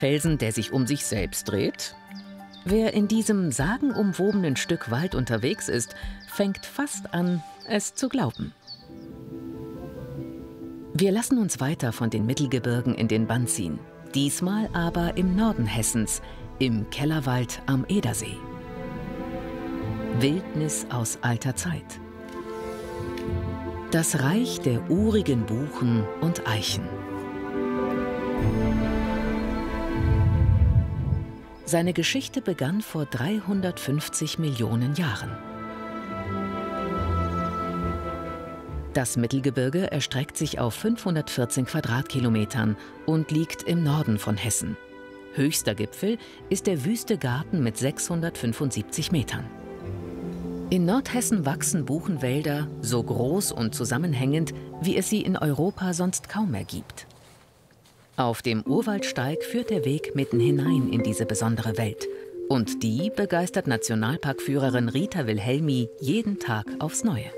Felsen, der sich um sich selbst dreht? Wer in diesem sagenumwobenen Stück Wald unterwegs ist, fängt fast an, es zu glauben. Wir lassen uns weiter von den Mittelgebirgen in den Bann ziehen. Diesmal aber im Norden Hessens, im Kellerwald am Edersee. Wildnis aus alter Zeit. Das Reich der urigen Buchen und Eichen. Seine Geschichte begann vor 350 Millionen Jahren. Das Mittelgebirge erstreckt sich auf 514 Quadratkilometern und liegt im Norden von Hessen. Höchster Gipfel ist der Wüste Garten mit 675 Metern. In Nordhessen wachsen Buchenwälder so groß und zusammenhängend, wie es sie in Europa sonst kaum mehr gibt. Auf dem Urwaldsteig führt der Weg mitten hinein in diese besondere Welt. Und die begeistert Nationalparkführerin Rita Wilhelmi jeden Tag aufs Neue.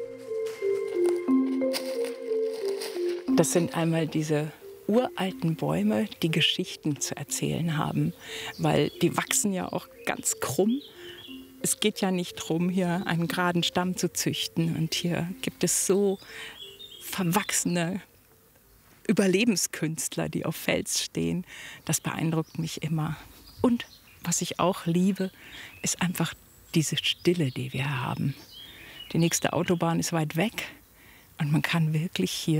Das sind einmal diese uralten Bäume, die Geschichten zu erzählen haben, weil die wachsen ja auch ganz krumm. Es geht ja nicht darum, hier einen geraden Stamm zu züchten. Und hier gibt es so verwachsene Überlebenskünstler, die auf Fels stehen. Das beeindruckt mich immer. Und was ich auch liebe, ist einfach diese Stille, die wir haben. Die nächste Autobahn ist weit weg und man kann wirklich hier